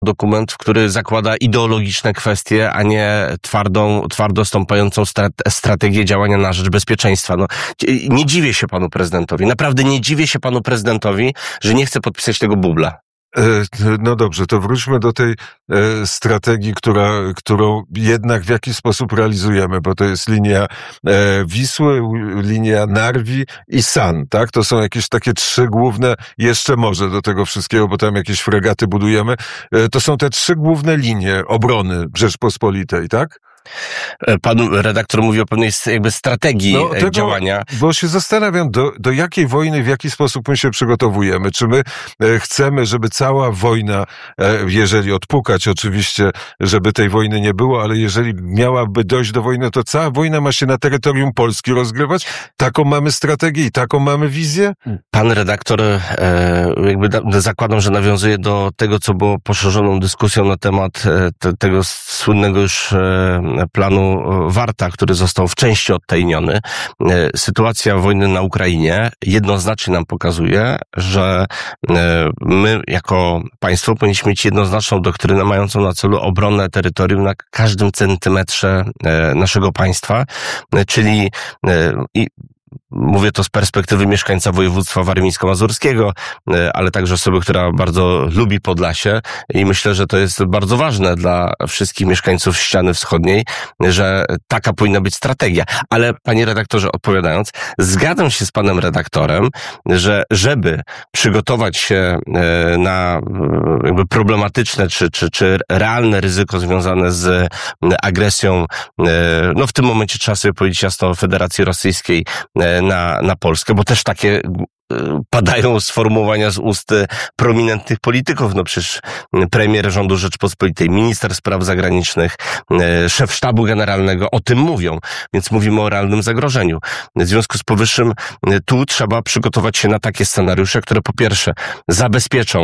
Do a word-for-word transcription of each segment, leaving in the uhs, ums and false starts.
dokument, który zakłada ideologiczne kwestie, a nie twardą, twardo stąpającą strate- strategię działania na rzecz bezpieczeństwa. No, nie dziwię się panu prezydentowi. Naprawdę nie dziwię się panu prezydentowi, że nie chce podpisać tego bubla. No dobrze, to wróćmy do tej strategii, która, którą jednak w jakiś sposób realizujemy, bo to jest linia Wisły, linia Narwi i San, tak? To są jakieś takie trzy główne, jeszcze może do tego wszystkiego, bo tam jakieś fregaty budujemy. To są te trzy główne linie obrony Rzeczpospolitej, tak? Pan redaktor mówi o pewnej jakby strategii no, tego, działania. Bo się zastanawiam, do, do jakiej wojny, w jaki sposób my się przygotowujemy. Czy my chcemy, żeby cała wojna, jeżeli odpukać oczywiście, żeby tej wojny nie było, ale jeżeli miałaby dojść do wojny, to cała wojna ma się na terytorium Polski rozgrywać? Taką mamy strategię i taką mamy wizję? Pan redaktor, jakby zakładam, że nawiązuje do tego, co było poszerzoną dyskusją na temat te, tego słynnego już planu Warta, który został w części odtajniony. Sytuacja wojny na Ukrainie jednoznacznie nam pokazuje, że my jako państwo powinniśmy mieć jednoznaczną doktrynę mającą na celu obronę terytorium na każdym centymetrze naszego państwa, czyli i mówię to z perspektywy mieszkańca województwa warmińsko-mazurskiego, ale także osoby, która bardzo lubi Podlasie i myślę, że to jest bardzo ważne dla wszystkich mieszkańców ściany wschodniej, że taka powinna być strategia. Ale panie redaktorze, odpowiadając, zgadzam się z panem redaktorem, że żeby przygotować się na jakby problematyczne czy, czy, czy realne ryzyko związane z agresją, no w tym momencie trzeba sobie powiedzieć jasno, Federacji Rosyjskiej na, na Polskę, bo też takie padają sformułowania z ust prominentnych polityków. No przecież premier rządu Rzeczpospolitej, minister spraw zagranicznych, szef sztabu generalnego o tym mówią, więc mówimy o realnym zagrożeniu. W związku z powyższym tu trzeba przygotować się na takie scenariusze, które po pierwsze zabezpieczą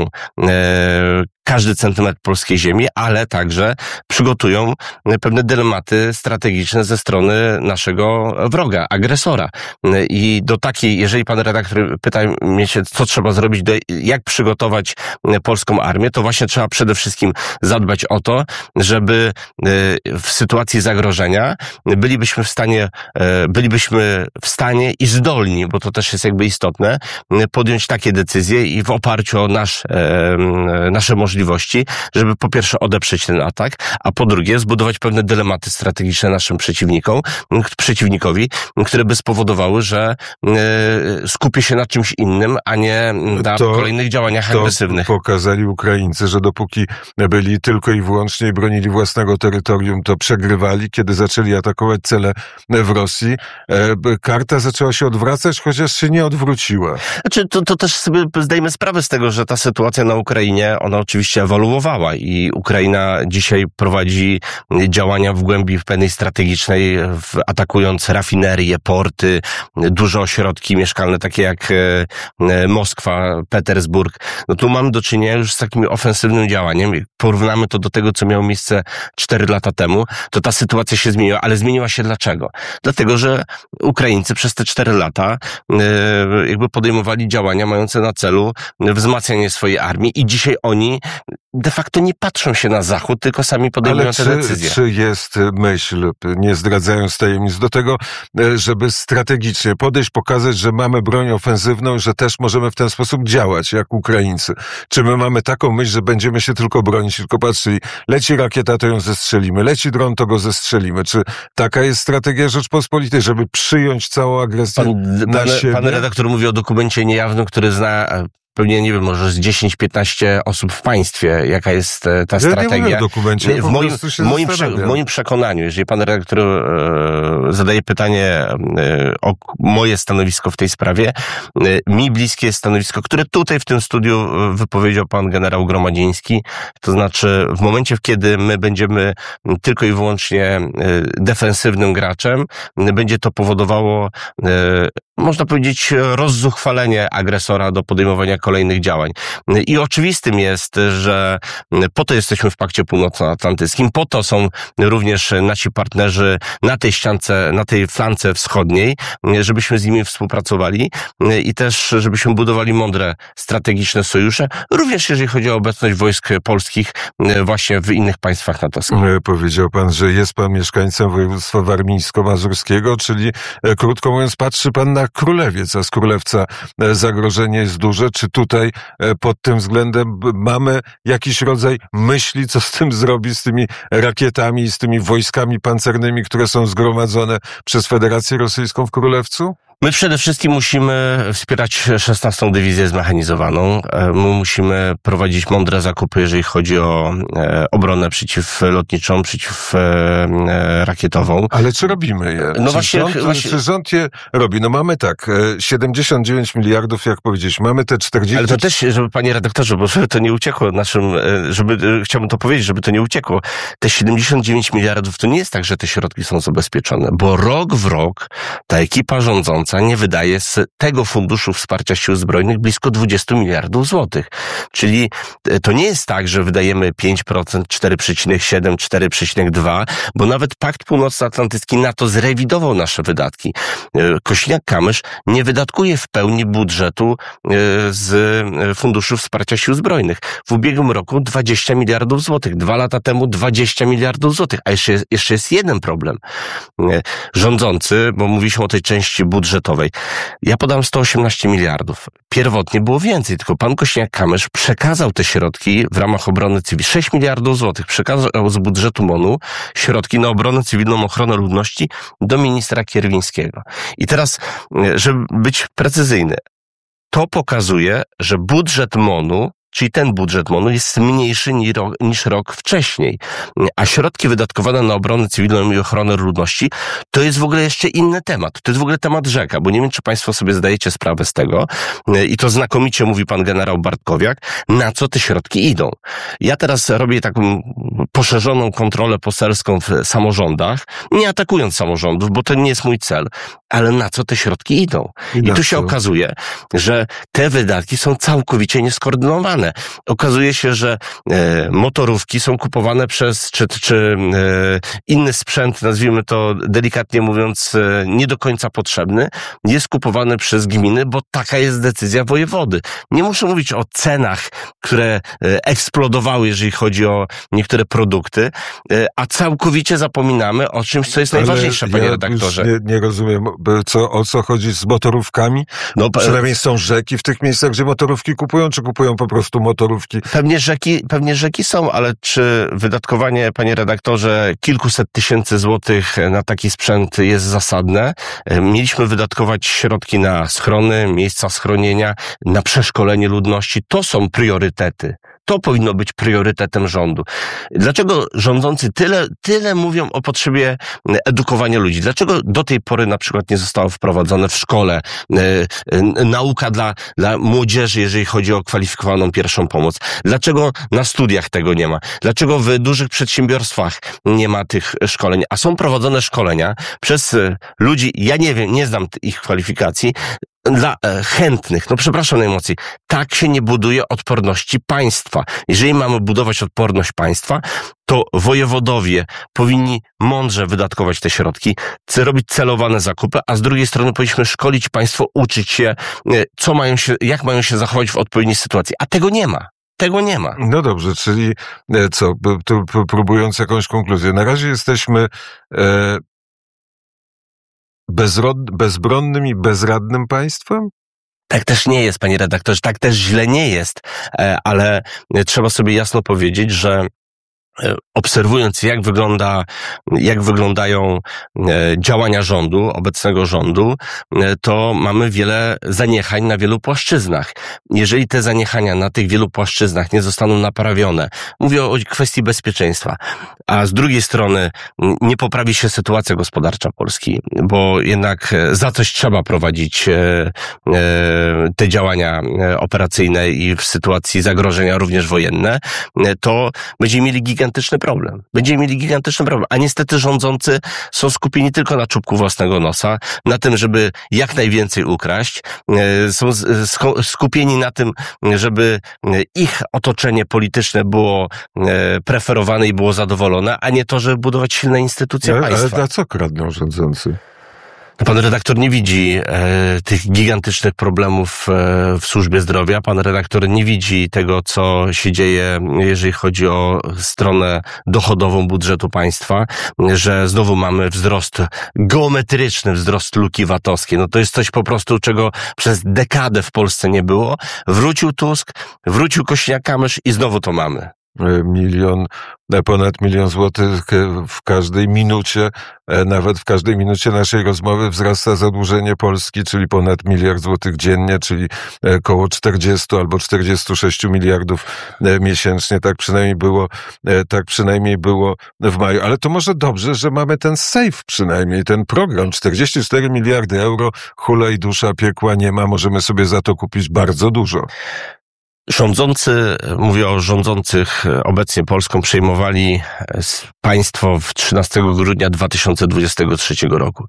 każdy centymetr polskiej ziemi, ale także przygotują pewne dylematy strategiczne ze strony naszego wroga, agresora. I do takiej, jeżeli pan redaktor pyta mnie się, co trzeba zrobić, do, jak przygotować polską armię, to właśnie trzeba przede wszystkim zadbać o to, żeby w sytuacji zagrożenia bylibyśmy w stanie, bylibyśmy w stanie i zdolni, bo to też jest jakby istotne, podjąć takie decyzje i w oparciu o nasz, nasze możliwości, żeby po pierwsze odeprzeć ten atak, a po drugie zbudować pewne dylematy strategiczne naszym przeciwnikom, przeciwnikowi, które by spowodowały, że skupi się na czymś innym, a nie na to, kolejnych działaniach to agresywnych. Pokazali Ukraińcy, że dopóki byli tylko i wyłącznie i bronili własnego terytorium, to przegrywali. Kiedy zaczęli atakować cele w Rosji, karta zaczęła się odwracać, chociaż się nie odwróciła. Znaczy, to, to też sobie zdajmy sprawę z tego, że ta sytuacja na Ukrainie, ona oczywiście ewoluowała i Ukraina dzisiaj prowadzi działania w głębi pewnej strategicznej, w, atakując rafinerie, porty, duże ośrodki mieszkalne, takie jak e, Moskwa, Petersburg. No tu mamy do czynienia już z takim ofensywnym działaniem. Jak porównamy to do tego, co miało miejsce cztery lata temu, to ta sytuacja się zmieniła, ale zmieniła się dlaczego? Dlatego, że Ukraińcy przez te cztery lata e, jakby podejmowali działania mające na celu wzmacnianie swojej armii i dzisiaj oni de facto nie patrzą się na Zachód, tylko sami podejmują Ale te czy, decyzje. czy jest myśl, nie zdradzając tajemnic, do tego, żeby strategicznie podejść, pokazać, że mamy broń ofensywną, że też możemy w ten sposób działać, jak Ukraińcy? Czy my mamy taką myśl, że będziemy się tylko bronić, tylko patrzyli, leci rakieta, to ją zestrzelimy, leci dron, to go zestrzelimy? Czy taka jest strategia Rzeczpospolitej, żeby przyjąć całą agresję pan, na pan, siebie? Pan redaktor mówi o dokumencie niejawnym, który zna pewnie, nie wiem, może z dziesięć piętnaście osób w państwie, jaka jest ta ja strategia. Nie mówię o dokumencie, w, moim, w, moim prze, w moim przekonaniu, jeżeli pan redaktor e, zadaje pytanie e, o moje stanowisko w tej sprawie, e, mi bliskie jest stanowisko, które tutaj w tym studiu wypowiedział pan generał Gromadziński, to znaczy w momencie, kiedy my będziemy tylko i wyłącznie e, defensywnym graczem, będzie to powodowało e, można powiedzieć, rozzuchwalenie agresora do podejmowania kolejnych działań. I oczywistym jest, że po to jesteśmy w Pakcie Północnoatlantyckim, po to są również nasi partnerzy na tej ściance, na tej flance wschodniej, żebyśmy z nimi współpracowali i też, żebyśmy budowali mądre, strategiczne sojusze, również jeżeli chodzi o obecność wojsk polskich właśnie w innych państwach natowskich. Powiedział pan, że jest pan mieszkańcem województwa warmińsko-mazurskiego, czyli krótko mówiąc patrzy pan na Królewiec, a z Królewca zagrożenie jest duże. Czy tutaj pod tym względem mamy jakiś rodzaj myśli, co z tym zrobić, z tymi rakietami i z tymi wojskami pancernymi, które są zgromadzone przez Federację Rosyjską w Królewcu? My przede wszystkim musimy wspierać szesnastą Dywizję Zmechanizowaną. My musimy prowadzić mądre zakupy, jeżeli chodzi o obronę przeciwlotniczą, przeciwrakietową. Ale czy robimy je? No czy, właśnie, rząd, właśnie... czy rząd je robi? No mamy tak, siedemdziesiąt dziewięć miliardów, jak powiedzieć, mamy te czterdzieści... Ale to też, żeby panie redaktorze, bo żeby to nie uciekło naszym, żeby, chciałbym to powiedzieć, żeby to nie uciekło. Te siedemdziesiąt dziewięć miliardów to nie jest tak, że te środki są zabezpieczone, bo rok w rok ta ekipa rządząca nie wydaje z tego Funduszu Wsparcia Sił Zbrojnych blisko dwadzieścia miliardów złotych. Czyli to nie jest tak, że wydajemy pięć procent, cztery przecinek siedem, cztery przecinek dwa, bo nawet Pakt Północnoatlantycki NATO zrewidował nasze wydatki. Kosiniak-Kamysz nie wydatkuje w pełni budżetu z Funduszu Wsparcia Sił Zbrojnych. W ubiegłym roku dwadzieścia miliardów złotych, dwa lata temu dwadzieścia miliardów złotych, a jeszcze jest, jeszcze jest jeden problem. Rządzący, bo mówiliśmy o tej części budżetowej, ja podam sto osiemnaście miliardów. Pierwotnie było więcej, tylko pan Kosiniak-Kamysz przekazał te środki w ramach obrony cywilnej. sześć miliardów złotych przekazał z budżetu M O N-u środki na obronę cywilną, ochronę ludności do ministra Kierwińskiego. I teraz, żeby być precyzyjny, to pokazuje, że budżet M O N-u, czyli ten budżet M O N-u jest mniejszy niż rok wcześniej. A środki wydatkowane na obronę cywilną i ochronę ludności to jest w ogóle jeszcze inny temat. To jest w ogóle temat rzeka, bo nie wiem, czy państwo sobie zdajecie sprawę z tego, i to znakomicie mówi pan generał Bartkowiak, na co te środki idą. Ja teraz robię taką poszerzoną kontrolę poselską w samorządach, nie atakując samorządów, bo to nie jest mój cel, ale na co te środki idą. I, I tu się okazuje, że te wydatki są całkowicie nieskoordynowane. Okazuje się, że e, motorówki są kupowane przez, czy, czy e, inny sprzęt, nazwijmy to delikatnie mówiąc, e, nie do końca potrzebny, jest kupowany przez gminy, bo taka jest decyzja wojewody. Nie muszę mówić o cenach, które e, eksplodowały, jeżeli chodzi o niektóre produkty, e, a całkowicie zapominamy o czymś, co jest Ale najważniejsze, panie ja redaktorze. Nie, nie rozumiem, co, o co chodzi z motorówkami? No, przynajmniej są rzeki w tych miejscach, gdzie motorówki kupują, czy kupują po prostu motorówki? Pewnie rzeki, pewnie rzeki są, ale czy wydatkowanie, panie redaktorze, kilkuset tysięcy złotych na taki sprzęt jest zasadne? Mieliśmy wydatkować środki na schrony, miejsca schronienia, na przeszkolenie ludności. To są priorytety. To powinno być priorytetem rządu. Dlaczego rządzący tyle, tyle mówią o potrzebie edukowania ludzi? Dlaczego do tej pory na przykład nie zostało wprowadzone w szkole e, e, nauka dla, dla młodzieży, jeżeli chodzi o kwalifikowaną pierwszą pomoc? Dlaczego na studiach tego nie ma? Dlaczego w dużych przedsiębiorstwach nie ma tych szkoleń? A są prowadzone szkolenia przez ludzi, ja nie wiem, nie znam ich kwalifikacji, dla e, chętnych, no przepraszam najmocniej, tak się nie buduje odporności państwa. Jeżeli mamy budować odporność państwa, to wojewodowie powinni mądrze wydatkować te środki, robić celowane zakupy, a z drugiej strony powinniśmy szkolić państwo, uczyć się, e, co mają się, jak mają się zachować w odpowiedniej sytuacji. A tego nie ma. Tego nie ma. No dobrze, czyli e, co, tu próbując jakąś konkluzję. Na razie jesteśmy e, Bezrod, bezbronnym i bezradnym państwem? Tak też nie jest, panie redaktorze, tak też źle nie jest, ale trzeba sobie jasno powiedzieć, że obserwując jak wygląda, jak wyglądają działania rządu, obecnego rządu, to mamy wiele zaniechań na wielu płaszczyznach. Jeżeli te zaniechania na tych wielu płaszczyznach nie zostaną naprawione, mówię o kwestii bezpieczeństwa, a z drugiej strony nie poprawi się sytuacja gospodarcza Polski, bo jednak za coś trzeba prowadzić te działania operacyjne i w sytuacji zagrożenia również wojenne, to będziemy mieli gigantyczne gigantyczny problem. Będziemy mieli gigantyczny problem. A niestety rządzący są skupieni tylko na czubku własnego nosa, na tym, żeby jak najwięcej ukraść. Są skupieni na tym, żeby ich otoczenie polityczne było preferowane i było zadowolone, a nie to, żeby budować silne instytucje ale, państwa. Ale na co kradną rządzący? Pan redaktor nie widzi e, tych gigantycznych problemów e, w służbie zdrowia. Pan redaktor nie widzi tego, co się dzieje, jeżeli chodzi o stronę dochodową budżetu państwa, że znowu mamy wzrost geometryczny, wzrost luki VAT-owskiej. No to jest coś po prostu, czego przez dekadę w Polsce nie było. Wrócił Tusk, wrócił Kosiniak-Kamysz i znowu to mamy. Milion, ponad milion złotych w każdej minucie, nawet w każdej minucie naszej rozmowy wzrasta zadłużenie Polski, czyli ponad miliard złotych dziennie, czyli około czterdzieści albo czterdzieści sześć miliardów miesięcznie. Tak przynajmniej było, tak przynajmniej było w maju. Ale to może dobrze, że mamy ten safe przynajmniej, ten program. czterdzieści cztery miliardy euro, hulaj dusza, piekła nie ma, możemy sobie za to kupić bardzo dużo. Rządzący, mówię o rządzących obecnie Polską, przejmowali państwo w trzynastego grudnia dwa tysiące dwudziestego trzeciego roku.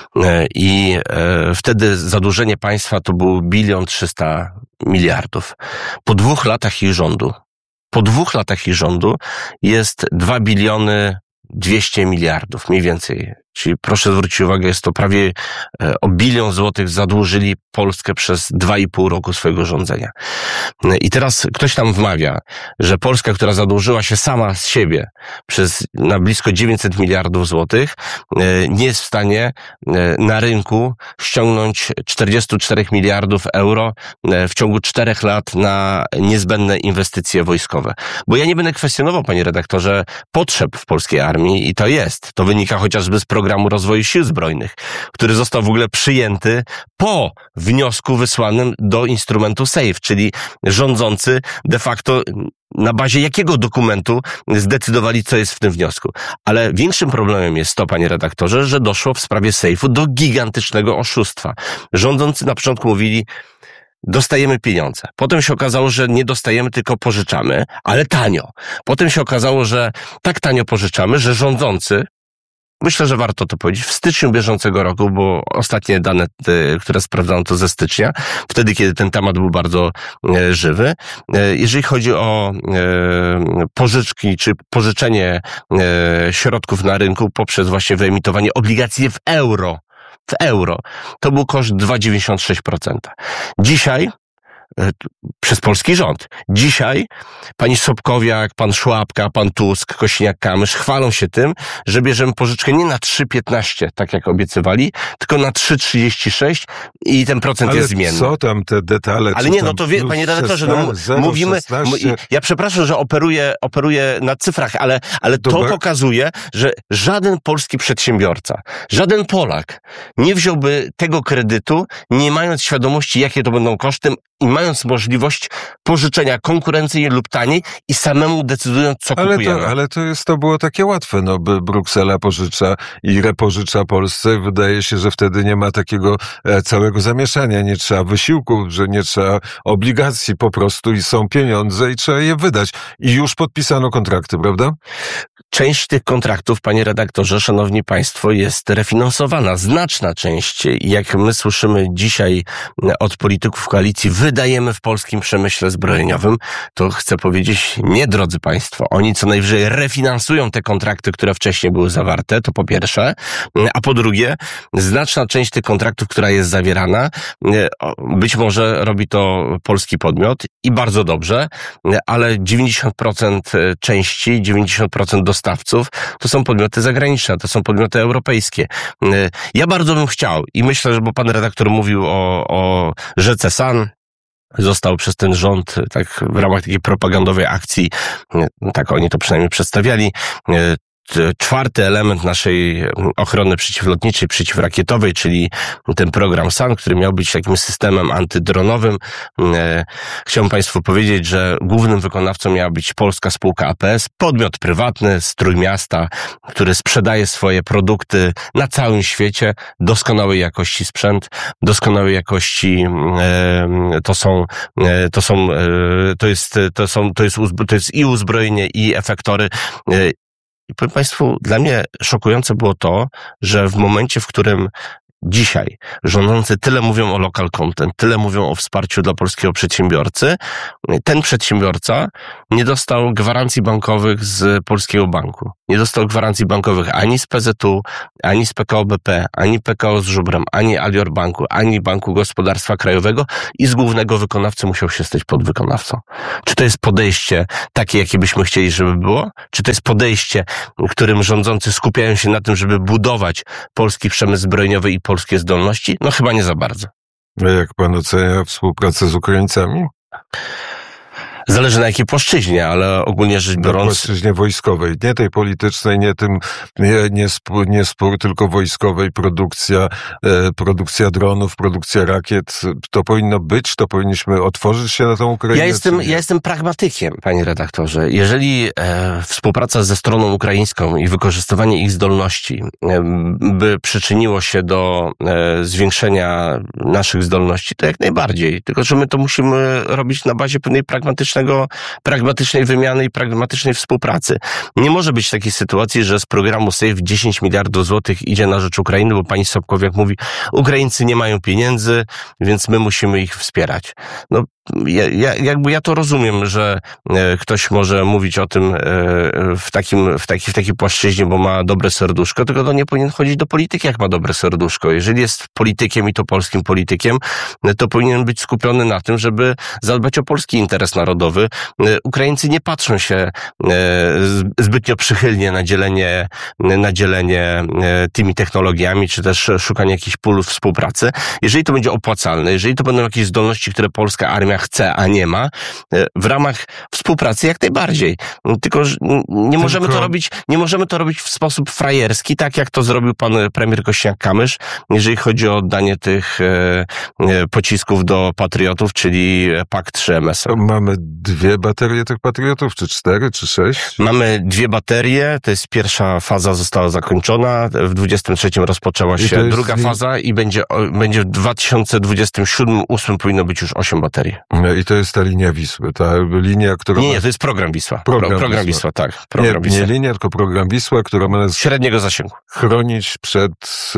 I wtedy zadłużenie państwa to był bilion trzysta miliardów. Po dwóch latach ich rządu, po dwóch latach ich rządu jest dwa biliony dwieście miliardów, mniej więcej. Czyli proszę zwrócić uwagę, jest to prawie o bilion złotych zadłużyli Polskę przez dwa i pół roku swojego rządzenia. I teraz ktoś nam wmawia, że Polska, która zadłużyła się sama z siebie przez na blisko dziewięćset miliardów złotych, nie jest w stanie na rynku ściągnąć czterdzieści cztery miliardów euro w ciągu czterech lat na niezbędne inwestycje wojskowe. Bo ja nie będę kwestionował, panie redaktorze, potrzeb w polskiej armii i to jest. To wynika chociażby z programu Programu Rozwoju Sił Zbrojnych, który został w ogóle przyjęty po wniosku wysłanym do instrumentu SAFE, czyli rządzący de facto na bazie jakiego dokumentu zdecydowali, co jest w tym wniosku. Ale większym problemem jest to, panie redaktorze, że doszło w sprawie SAFE-u do gigantycznego oszustwa. Rządzący na początku mówili, dostajemy pieniądze. Potem się okazało, że nie dostajemy, tylko pożyczamy, ale tanio. Potem się okazało, że tak tanio pożyczamy, że rządzący, myślę, że warto to powiedzieć, w styczniu bieżącego roku, bo ostatnie dane, które sprawdzano, to ze stycznia, wtedy, kiedy ten temat był bardzo e, żywy. E, jeżeli chodzi o e, pożyczki, czy pożyczenie e, środków na rynku poprzez właśnie wyemitowanie obligacji w euro, w euro, to był koszt dwa przecinek dziewięćdziesiąt sześć procent. Dzisiaj przez polski rząd. Dzisiaj pani Sobkowiak, pan Szłapka, pan Tusk, Kosiniak-Kamysz chwalą się tym, że bierzemy pożyczkę nie na trzy przecinek piętnaście, tak jak obiecywali, tylko na trzy przecinek trzydzieści sześć i ten procent ale jest zmienny. co tam te detale? Ale nie, no to wie, panie redaktorze, no, mówimy, ja przepraszam, że operuję, operuję na cyfrach, ale, ale to Dobra. pokazuje, że żaden polski przedsiębiorca, żaden Polak nie wziąłby tego kredytu, nie mając świadomości, jakie to będą koszty i mając możliwość pożyczenia konkurencyjnie lub taniej i samemu decydując, co ale kupujemy. To, ale to jest, to było takie łatwe, no, by Bruksela pożycza i repożycza Polsce. Wydaje się, że wtedy nie ma takiego e, całego zamieszania, nie trzeba wysiłku, że nie trzeba obligacji po prostu i są pieniądze i trzeba je wydać. I już podpisano kontrakty, prawda? Część tych kontraktów, panie redaktorze, szanowni państwo, jest refinansowana. Znaczna część, jak my słyszymy dzisiaj od polityków koalicji, wydajemy w polskim przemyśle zbrojeniowym, to chcę powiedzieć, nie, drodzy państwo, oni co najwyżej refinansują te kontrakty, które wcześniej były zawarte, to po pierwsze, a po drugie, znaczna część tych kontraktów, która jest zawierana, być może robi to polski podmiot i bardzo dobrze, ale dziewięćdziesiąt procent części, dziewięćdziesiąt procent dostawców to są podmioty zagraniczne, to są podmioty europejskie. Ja bardzo bym chciał i myślę, że bo pan redaktor mówił o, o rzece San, został przez ten rząd tak w ramach takiej propagandowej akcji, tak oni to przynajmniej przedstawiali, czwarty element naszej ochrony przeciwlotniczej, przeciwrakietowej, czyli ten program S A N, który miał być takim systemem antydronowym. Chciałbym Państwu powiedzieć, że głównym wykonawcą miała być polska spółka A P S, podmiot prywatny z Trójmiasta, który sprzedaje swoje produkty na całym świecie, doskonałej jakości sprzęt, doskonałej jakości to są, to są, to jest, to są, to jest, to jest i uzbrojenie, i efektory. I powiem Państwu, dla mnie szokujące było to, że w momencie, w którym dzisiaj rządzący tyle mówią o local content, tyle mówią o wsparciu dla polskiego przedsiębiorcy, ten przedsiębiorca nie dostał gwarancji bankowych z polskiego banku. Nie dostał gwarancji bankowych ani z P Z U, ani z P K O B P, ani P K O z Żubrem, ani Alior Banku, ani Banku Gospodarstwa Krajowego i z głównego wykonawcy musiał się stać podwykonawcą. Czy to jest podejście takie, jakie byśmy chcieli, żeby było? Czy to jest podejście, którym rządzący skupiają się na tym, żeby budować polski przemysł zbrojeniowy i polskie zdolności? No chyba nie za bardzo. A jak pan ocenia współpracę z Ukraińcami? Zależy na jakiej płaszczyźnie, ale ogólnie rzecz biorąc... Na płaszczyźnie wojskowej, nie tej politycznej, nie tym, nie, nie, spór, nie spór, tylko wojskowej, produkcja, e, produkcja dronów, produkcja rakiet. To powinno być, to powinniśmy otworzyć się na tą Ukrainę. Ja jestem, ja jestem pragmatykiem, panie redaktorze. Jeżeli e, współpraca ze stroną ukraińską i wykorzystywanie ich zdolności e, by przyczyniło się do e, zwiększenia naszych zdolności, to jak najbardziej. Tylko że my to musimy robić na bazie pewnej pragmatycznej pragmatycznej wymiany i pragmatycznej współpracy. Nie może być takiej sytuacji, że z programu SAFE dziesięć miliardów złotych idzie na rzecz Ukrainy, bo pani Sobkowiak mówi, Ukraińcy nie mają pieniędzy, więc my musimy ich wspierać. No, ja, ja, jakby ja to rozumiem, że e, ktoś może mówić o tym e, w takim, w taki, w takiej płaszczyźnie, bo ma dobre serduszko, tylko to nie powinien chodzić do polityki, jak ma dobre serduszko. Jeżeli jest politykiem i to polskim politykiem, to powinien być skupiony na tym, żeby zadbać o polski interes narodowy. Ukraińcy nie patrzą się zbytnio przychylnie na dzielenie, na dzielenie tymi technologiami, czy też szukanie jakichś pól współpracy. Jeżeli to będzie opłacalne, jeżeli to będą jakieś zdolności, które polska armia chce, a nie ma, w ramach współpracy jak najbardziej. Tylko nie możemy to robić, nie możemy to robić w sposób frajerski, tak jak to zrobił pan premier Kośniak-Kamysz, jeżeli chodzi o oddanie tych pocisków do patriotów, czyli P A K trzy M S. Mamy dwie baterie tych patriotów, czy cztery, czy sześć? Mamy dwie baterie, to jest pierwsza faza została zakończona, w dwudziestym trzecim rozpoczęła się jest... druga faza i będzie, będzie w dwa tysiące dwudziestym siódmym ósmym powinno być już osiem baterii. I to jest ta linia Wisły, ta linia, która... Nie, nie, to jest program Wisła. Program, Pro, program Wisła. Wisła, tak. Program nie, Wisła. nie linia, tylko program Wisła, która ma nas... Średniego zasięgu. Chronić przed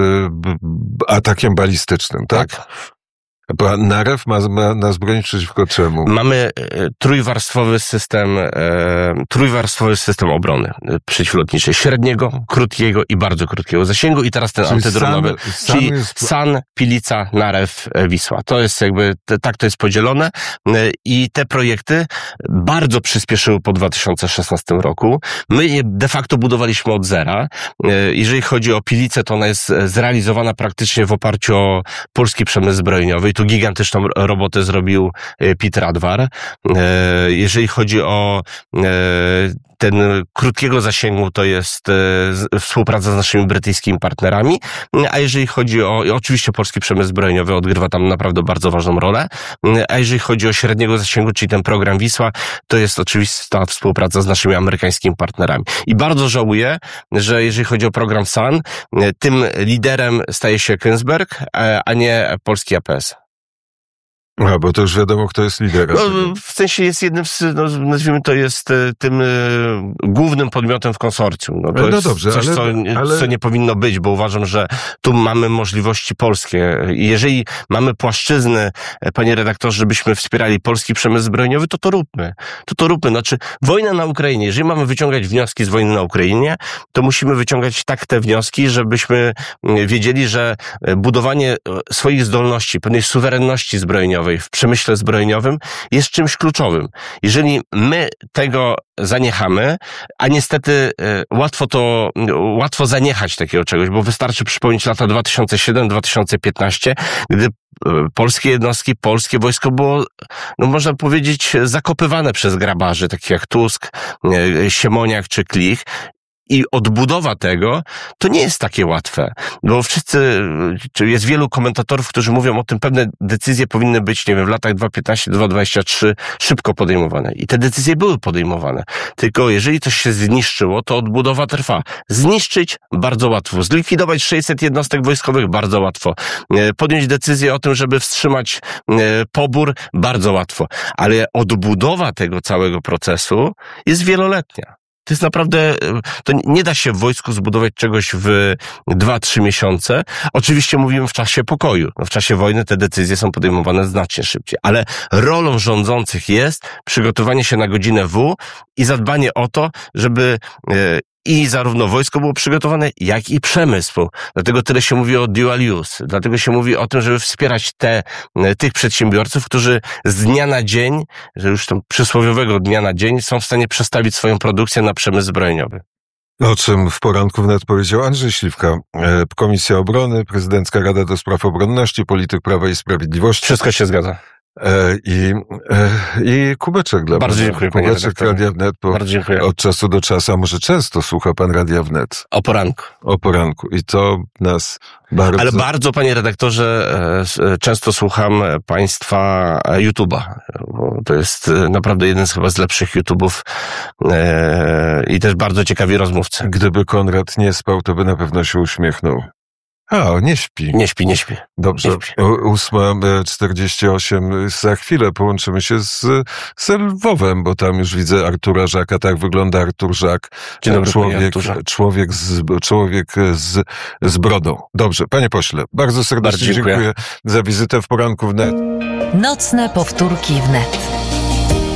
y, atakiem balistycznym, tak? Tak. Bo Narew ma, ma nas bronić przeciwko czemu? Mamy e, trójwarstwowy system, e, trójwarstwowy system obrony e, przeciwlotniczej. Średniego, krótkiego i bardzo krótkiego zasięgu i teraz ten Czyli antydronowy. San, Czyli San jest... S A N, Pilica, Narew, e, Wisła. To jest jakby, te, tak to jest podzielone e, i te projekty bardzo przyspieszyły po dwa tysiące szesnastym roku. My je de facto budowaliśmy od zera. E, jeżeli chodzi o Pilicę, to ona jest zrealizowana praktycznie w oparciu o polski przemysł zbrojeniowy. Tu gigantyczną robotę zrobił Peter Adwar. Jeżeli chodzi o ten krótkiego zasięgu, to jest współpraca z naszymi brytyjskimi partnerami, a jeżeli chodzi o, oczywiście polski przemysł zbrojeniowy odgrywa tam naprawdę bardzo ważną rolę, a jeżeli chodzi o średniego zasięgu, czyli ten program Wisła, to jest oczywista współpraca z naszymi amerykańskimi partnerami. I bardzo żałuję, że jeżeli chodzi o program S A N, tym liderem staje się Kongsberg, a nie polski A P S. A, bo to już wiadomo, kto jest liderem. No, w sensie jest jednym z, no, nazwijmy to, jest tym y, głównym podmiotem w konsorcjum. No, to no jest dobrze, coś, ale, co, ale... co nie powinno być, bo uważam, że tu mamy możliwości polskie. I jeżeli mamy płaszczyzny, panie redaktorze, żebyśmy wspierali polski przemysł zbrojeniowy, to to róbmy. To to róbmy. Znaczy, wojna na Ukrainie, jeżeli mamy wyciągać wnioski z wojny na Ukrainie, to musimy wyciągać tak te wnioski, żebyśmy wiedzieli, że budowanie swoich zdolności, pewnej suwerenności zbrojeniowej w przemyśle zbrojeniowym jest czymś kluczowym. Jeżeli my tego zaniechamy, a niestety łatwo to, łatwo zaniechać takiego czegoś, bo wystarczy przypomnieć lata dwa tysiące siódmy do dwa tysiące piętnastego, gdy polskie jednostki, polskie wojsko było, no można powiedzieć, zakopywane przez grabarzy, takich jak Tusk, Siemoniak czy Klich. I odbudowa tego to nie jest takie łatwe, bo wszyscy, czy jest wielu komentatorów, którzy mówią o tym, pewne decyzje powinny być, nie wiem, w latach dwa tysiące piętnastym do dwa tysiące dwudziestego trzeciego szybko podejmowane. I te decyzje były podejmowane. Tylko jeżeli coś się zniszczyło, to odbudowa trwa. Zniszczyć bardzo łatwo. Zlikwidować sześćset jednostek wojskowych bardzo łatwo. Podjąć decyzję o tym, żeby wstrzymać pobór bardzo łatwo. Ale odbudowa tego całego procesu jest wieloletnia. To jest naprawdę, to nie da się w wojsku zbudować czegoś w dwa, trzy miesiące. Oczywiście mówimy w czasie pokoju. No w czasie wojny te decyzje są podejmowane znacznie szybciej. Ale rolą rządzących jest przygotowanie się na godzinę W i zadbanie o to, żeby i zarówno wojsko było przygotowane, jak i przemysł. Dlatego tyle się mówi o dual use. Dlatego się mówi o tym, żeby wspierać te, tych przedsiębiorców, którzy z dnia na dzień, że już tam przysłowiowego dnia na dzień, są w stanie przestawić swoją produkcję na przemysł zbrojeniowy. O czym w poranku wnet powiedział Andrzej Śliwka, Komisja Obrony, Prezydencka Rada do Spraw Obronności, Polityk Prawa i Sprawiedliwości. Wszystko się zgadza. I, i kubeczek dla Bardzo pana. Dziękuję, panie kubeczek Radia Wnet, bo Bardzo dziękuję. Od czasu do czasu, a może często słucha pan Radia Wnet. O poranku. O poranku. I to nas bardzo... Ale bardzo, panie redaktorze, często słucham państwa YouTube'a. Bo to jest naprawdę jeden z chyba z lepszych YouTube'ów i też bardzo ciekawi rozmówcy. Gdyby Konrad nie spał, to by na pewno się uśmiechnął. A, nie śpi. Nie śpi, nie śpi. Dobrze. ósma czterdzieści osiem. Za chwilę połączymy się z, z Lwowem, bo tam już widzę Artura Żaka. Tak wygląda Artur Żak. Dzień dobry, człowiek, człowiek, z, człowiek z, z brodą. Dobrze, panie pośle, bardzo serdecznie bardzo dziękuję. dziękuję za wizytę w poranku wnet. Nocne powtórki wnet.